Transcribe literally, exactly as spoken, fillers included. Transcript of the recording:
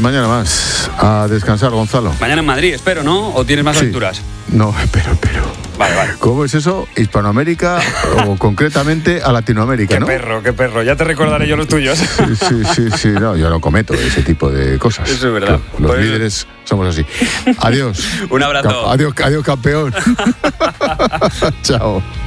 mañana más. A descansar, Gonzalo. Mañana en Madrid, espero, ¿no? ¿O tienes más Sí. aventuras? No, espero, espero. Vale, vale. ¿Cómo es eso? Hispanoamérica o concretamente a Latinoamérica, Qué ¿no? perro, qué perro. Ya te recordaré yo los tuyos. Sí, sí, sí, sí, no, yo no cometo ese tipo de cosas. Eso es verdad. Los Pues- líderes somos así. Adiós. Un abrazo. Cap- adiós, adiós, campeón. Chao.